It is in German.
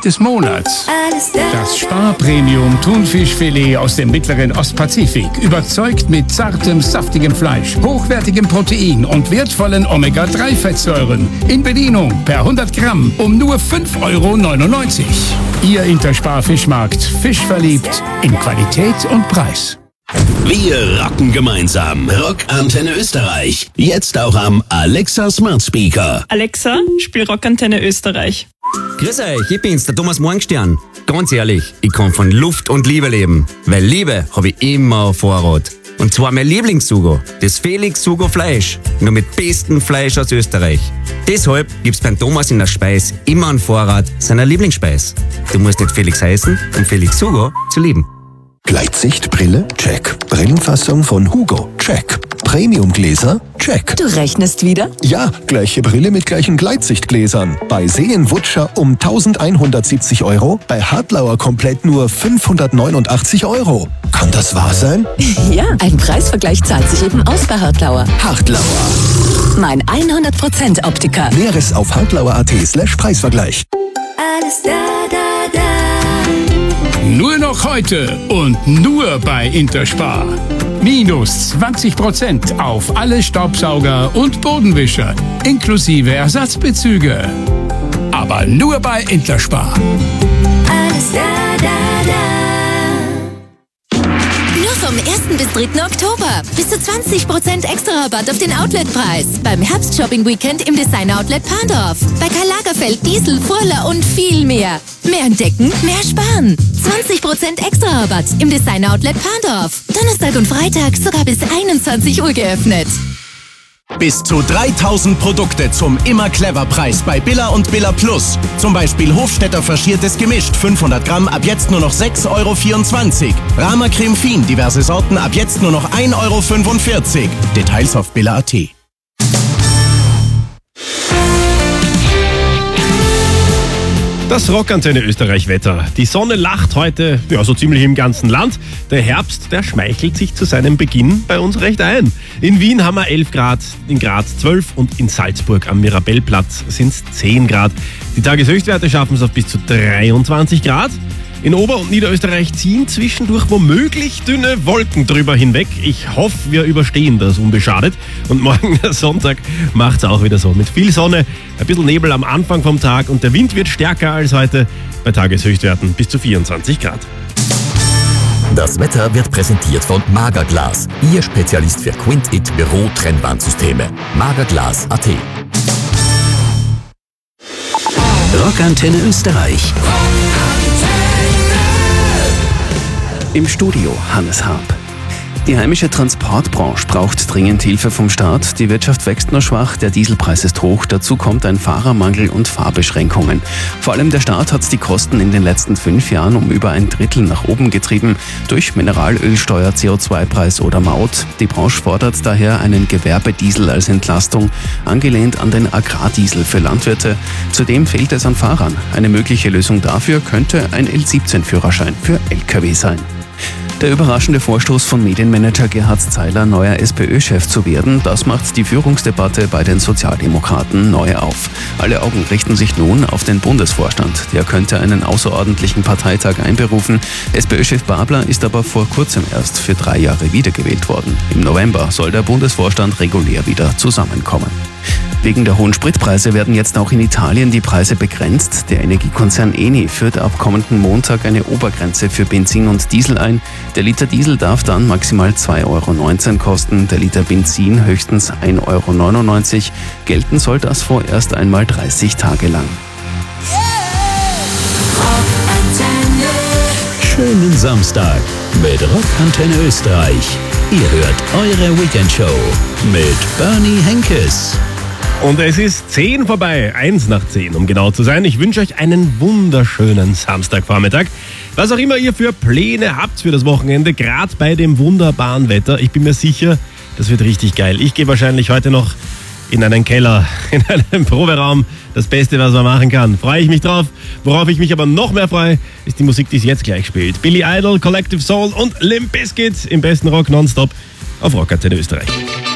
Geschenk des Monats. Das Spar-Premium Thunfischfilet aus dem mittleren Ostpazifik überzeugt mit zartem, saftigem Fleisch, hochwertigem Protein und wertvollen Omega-3-Fettsäuren. In Bedienung per 100 Gramm um nur 5,99 €. Ihr Interspar Fischmarkt. Fischverliebt in Qualität und Preis. Wir rocken gemeinsam. Rockantenne Österreich. Jetzt auch am Alexa Smart Speaker. Alexa, spiel Rockantenne Österreich. Grüß euch, ich bin's, der Thomas Morgenstern. Ganz ehrlich, ich kann von Luft und Liebe leben. Weil Liebe habe ich immer auf Vorrat. Und zwar mein Lieblingssugo, das Felix Sugo Fleisch. Nur mit bestem Fleisch aus Österreich. Deshalb gibt's beim Thomas in der Speis immer einen Vorrat seiner Lieblingsspeis. Du musst nicht Felix heißen, um Felix Sugo zu lieben. Gleitsichtbrille? Check. Brillenfassung von Hugo? Check. Premiumgläser? Check. Du rechnest wieder? Ja, gleiche Brille mit gleichen Gleitsichtgläsern. Bei Seen-Wutscher um 1.170 €, bei Hartlauer komplett nur 589 €. Kann das wahr sein? Ja, ein Preisvergleich zahlt sich eben aus bei Hartlauer. Hartlauer. Mein 100% Optiker. Näheres auf hartlauer.at/Preisvergleich. Alles da, da, da. Nur noch heute und nur bei Interspar. Minus 20% auf alle Staubsauger und Bodenwischer, inklusive Ersatzbezüge. Aber nur bei Interspar. Alles da, da, da. Nur vom 1. bis 3. Oktober. Bis zu 20% extra Rabatt auf den Outletpreis. Beim Herbst-Shopping-Weekend im Design-Outlet Parndorf. Bei Karl Lagerfeld, Diesel, Furler und viel mehr. Mehr entdecken, mehr sparen. 20% extra Rabatt im Design-Outlet Parndorf. Donnerstag und Freitag sogar bis 21 Uhr geöffnet. Bis zu 3000 Produkte zum Immer-Clever-Preis bei Billa und Billa Plus. Zum Beispiel Hofstetter faschiertes gemischt, 500 Gramm, ab jetzt nur noch 6,24 €. Rama Creme Fin, diverse Sorten, ab jetzt nur noch 1,45 €. Details auf billa.at. Das Rockantenne Österreich-Wetter. Die Sonne lacht heute, ja, so ziemlich im ganzen Land. Der Herbst, der schmeichelt sich zu seinem Beginn bei uns recht ein. In Wien haben wir 11 Grad, in Graz 12 und in Salzburg am Mirabellplatz sind es 10 Grad. Die Tageshöchstwerte schaffen es auf bis zu 23 Grad. In Ober- und Niederösterreich ziehen zwischendurch womöglich dünne Wolken drüber hinweg. Ich hoffe, wir überstehen das unbeschadet. Und morgen, Sonntag, macht's auch wieder so. Mit viel Sonne, ein bisschen Nebel am Anfang vom Tag und der Wind wird stärker als heute bei Tageshöchstwerten bis zu 24 Grad. Das Wetter wird präsentiert von Magerglas, Ihr Spezialist für Quint-It Büro-Trennwandsysteme. Magerglas.at. Rockantenne Österreich. Im Studio Hannes Harp. Die heimische Transportbranche braucht dringend Hilfe vom Staat. Die Wirtschaft wächst nur schwach, der Dieselpreis ist hoch. Dazu kommt ein Fahrermangel und Fahrbeschränkungen. Vor allem der Staat hat die Kosten in den letzten 5 Jahren um über 1/3 nach oben getrieben. Durch Mineralölsteuer, CO2-Preis oder Maut. Die Branche fordert daher einen Gewerbediesel als Entlastung, angelehnt an den Agrardiesel für Landwirte. Zudem fehlt es an Fahrern. Eine mögliche Lösung dafür könnte ein L17-Führerschein für Lkw sein. Der überraschende Vorstoß von Medienmanager Gerhard Zeiler, neuer SPÖ-Chef zu werden, das macht die Führungsdebatte bei den Sozialdemokraten neu auf. Alle Augen richten sich nun auf den Bundesvorstand. Der könnte einen außerordentlichen Parteitag einberufen. SPÖ-Chef Babler ist aber vor kurzem erst für 3 Jahre wiedergewählt worden. Im November soll der Bundesvorstand regulär wieder zusammenkommen. Wegen der hohen Spritpreise werden jetzt auch in Italien die Preise begrenzt. Der Energiekonzern Eni führt ab kommenden Montag eine Obergrenze für Benzin und Diesel ein. Der Liter Diesel darf dann maximal 2,19 € kosten, der Liter Benzin höchstens 1,99 €. Gelten soll das vorerst einmal 30 Tage lang. Schönen Samstag mit Rockantenne Österreich. Ihr hört eure Weekendshow mit Bernie Henkes. Und es ist 10 vorbei, 1 nach 10, um genau zu sein. Ich wünsche euch einen wunderschönen Samstagvormittag. Was auch immer ihr für Pläne habt für das Wochenende, gerade bei dem wunderbaren Wetter. Ich bin mir sicher, das wird richtig geil. Ich gehe wahrscheinlich heute noch in einen Keller, in einen Proberaum. Das Beste, was man machen kann. Freue ich mich drauf. Worauf ich mich aber noch mehr freue, ist die Musik, die es jetzt gleich spielt. Billy Idol, Collective Soul und Limp Bizkit im besten Rock nonstop auf Rockantenne Österreich.